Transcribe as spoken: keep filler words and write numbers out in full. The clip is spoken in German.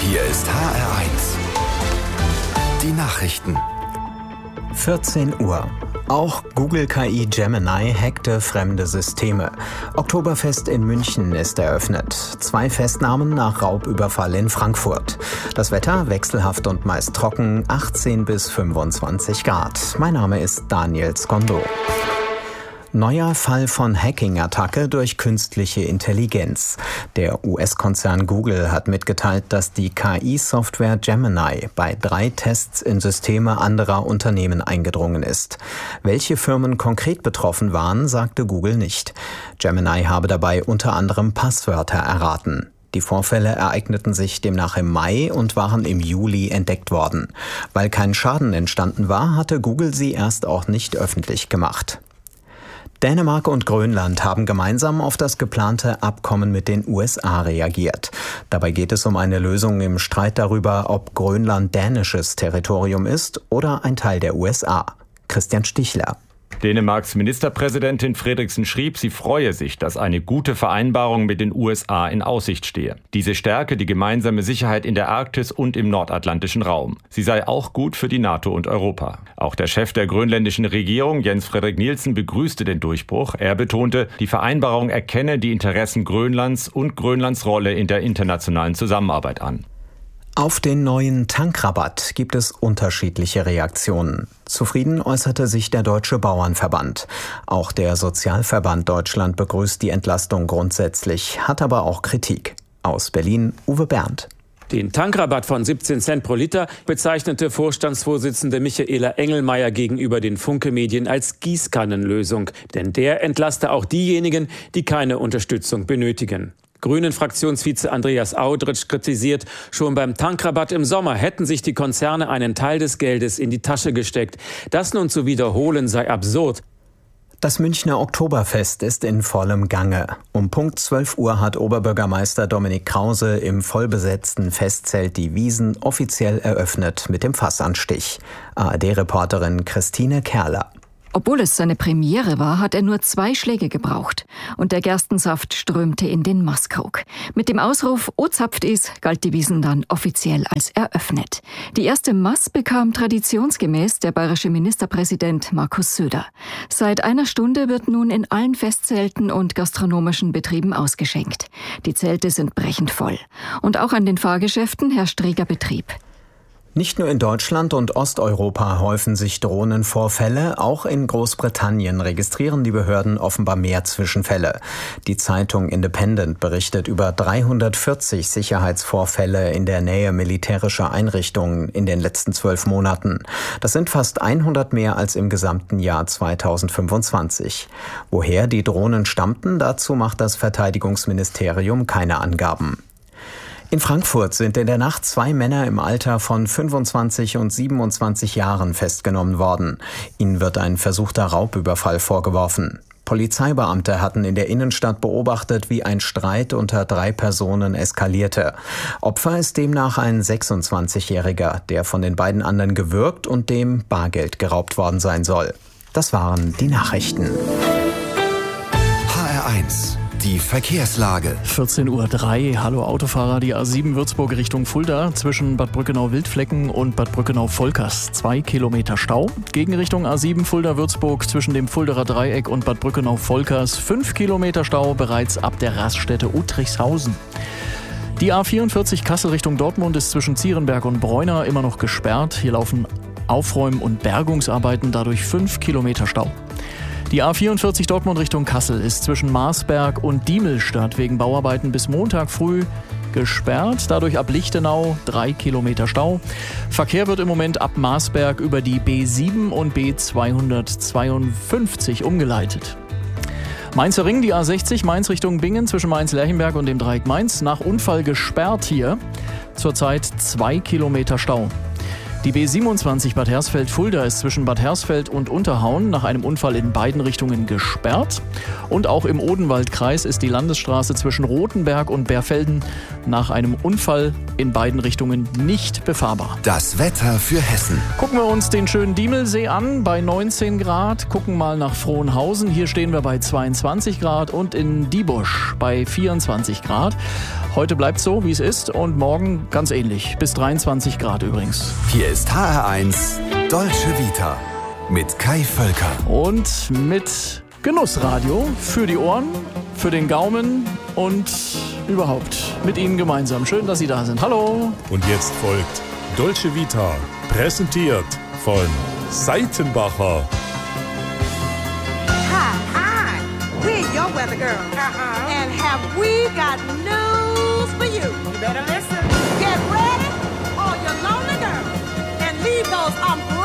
Hier ist H R eins. Die Nachrichten. vierzehn Uhr. Auch Google K I Gemini hackte fremde Systeme. Oktoberfest in München ist eröffnet. Zwei Festnahmen nach Raubüberfall in Frankfurt. Das Wetter wechselhaft und meist trocken, achtzehn bis fünfundzwanzig Grad. Mein Name ist Daniel Skondo. Neuer Fall von Hacking-Attacke durch künstliche Intelligenz. Der U S-Konzern Google hat mitgeteilt, dass die K I-Software Gemini bei drei Tests in Systeme anderer Unternehmen eingedrungen ist. Welche Firmen konkret betroffen waren, sagte Google nicht. Gemini habe dabei unter anderem Passwörter erraten. Die Vorfälle ereigneten sich demnach im Mai und waren im Juli entdeckt worden. Weil kein Schaden entstanden war, hatte Google sie erst auch nicht öffentlich gemacht. Dänemark und Grönland haben gemeinsam auf das geplante Abkommen mit den U S A reagiert. Dabei geht es um eine Lösung im Streit darüber, ob Grönland dänisches Territorium ist oder ein Teil der U S A. Christian Stichler. Dänemarks Ministerpräsidentin Frederiksen schrieb, sie freue sich, dass eine gute Vereinbarung mit den U S A in Aussicht stehe. Diese stärke die gemeinsame Sicherheit in der Arktis und im nordatlantischen Raum. Sie sei auch gut für die NATO und Europa. Auch der Chef der grönländischen Regierung, Jens Frederik Nielsen, begrüßte den Durchbruch. Er betonte, die Vereinbarung erkenne die Interessen Grönlands und Grönlands Rolle in der internationalen Zusammenarbeit an. Auf den neuen Tankrabatt gibt es unterschiedliche Reaktionen. Zufrieden äußerte sich der Deutsche Bauernverband. Auch der Sozialverband Deutschland begrüßt die Entlastung grundsätzlich, hat aber auch Kritik. Aus Berlin Uwe Berndt. Den Tankrabatt von siebzehn Cent pro Liter bezeichnete Vorstandsvorsitzende Michaela Engelmeier gegenüber den Funke-Medien als Gießkannenlösung. Denn der entlaste auch diejenigen, die keine Unterstützung benötigen. Grünen-Fraktionsvize Andreas Audritsch kritisiert, schon beim Tankrabatt im Sommer hätten sich die Konzerne einen Teil des Geldes in die Tasche gesteckt. Das nun zu wiederholen sei absurd. Das Münchner Oktoberfest ist in vollem Gange. Um Punkt zwölf Uhr hat Oberbürgermeister Dominik Krause im vollbesetzten Festzelt die Wiesn offiziell eröffnet mit dem Fassanstich. A R D-Reporterin Christine Kerler. Obwohl es seine Premiere war, hat er nur zwei Schläge gebraucht. Und der Gerstensaft strömte in den Maßkrug. Mit dem Ausruf "O zapft is" galt die Wiesn dann offiziell als eröffnet. Die erste Maß bekam traditionsgemäß der bayerische Ministerpräsident Markus Söder. Seit einer Stunde wird nun in allen Festzelten und gastronomischen Betrieben ausgeschenkt. Die Zelte sind brechend voll. Und auch an den Fahrgeschäften herrscht reger Betrieb. Nicht nur in Deutschland und Osteuropa häufen sich Drohnenvorfälle, auch in Großbritannien registrieren die Behörden offenbar mehr Zwischenfälle. Die Zeitung Independent berichtet über dreihundertvierzig Sicherheitsvorfälle in der Nähe militärischer Einrichtungen in den letzten zwölf Monaten. Das sind fast hundert mehr als im gesamten Jahr zweitausendfünfundzwanzig. Woher die Drohnen stammten, dazu macht das Verteidigungsministerium keine Angaben. In Frankfurt sind in der Nacht zwei Männer im Alter von fünfundzwanzig und siebenundzwanzig Jahren festgenommen worden. Ihnen wird ein versuchter Raubüberfall vorgeworfen. Polizeibeamte hatten in der Innenstadt beobachtet, wie ein Streit unter drei Personen eskalierte. Opfer ist demnach ein sechsundzwanzigjähriger, der von den beiden anderen gewürgt und dem Bargeld geraubt worden sein soll. Das waren die Nachrichten. H R eins. Die Verkehrslage. vierzehn Uhr drei. Hallo Autofahrer, die A sieben Würzburg Richtung Fulda zwischen Bad Brückenau-Wildflecken und Bad Brückenau-Volkers. Zwei Kilometer Stau. Gegenrichtung A sieben Fulda-Würzburg zwischen dem Fulderer Dreieck und Bad Brückenau-Volkers. Fünf Kilometer Stau bereits ab der Raststätte Uttrichshausen. Die A vierundvierzig Kassel Richtung Dortmund ist zwischen Zierenberg und Bräuner immer noch gesperrt. Hier laufen Aufräum- und Bergungsarbeiten, dadurch fünf Kilometer Stau. Die A vierundvierzig Dortmund Richtung Kassel ist zwischen Marsberg und Diemelstadt wegen Bauarbeiten bis Montag früh gesperrt. Dadurch ab Lichtenau drei Kilometer Stau. Verkehr wird im Moment ab Marsberg über die B sieben und B zweihundertzweiundfünfzig umgeleitet. Mainzer Ring, die A sechzig, Mainz Richtung Bingen zwischen Mainz-Lerchenberg und dem Dreieck Mainz. Nach Unfall gesperrt hier. Zurzeit zwei Kilometer Stau. Die B siebenundzwanzig Bad Hersfeld-Fulda ist zwischen Bad Hersfeld und Unterhauen nach einem Unfall in beiden Richtungen gesperrt. Und auch im Odenwaldkreis ist die Landesstraße zwischen Rothenberg und Bärfelden nach einem Unfall in beiden Richtungen nicht befahrbar. Das Wetter für Hessen. Gucken wir uns den schönen Diemelsee an bei neunzehn Grad. Gucken mal nach Frohnhausen. Hier stehen wir bei zweiundzwanzig Grad und in Diebusch bei vierundzwanzig Grad. Heute bleibt so, wie es ist und morgen ganz ähnlich. Bis dreiundzwanzig Grad übrigens. Hier ist H R eins Dolce Vita mit Kai Völker. Und mit Genussradio für die Ohren, für den Gaumen und überhaupt mit Ihnen gemeinsam. Schön, dass Sie da sind. Hallo. Und jetzt folgt Dolce Vita, präsentiert von Seitenbacher. Hi, hi, we're your weather girl. Uh-huh. And have we got news for you? You better listen. Get ready, all your lonely girls, and leave those umbrellas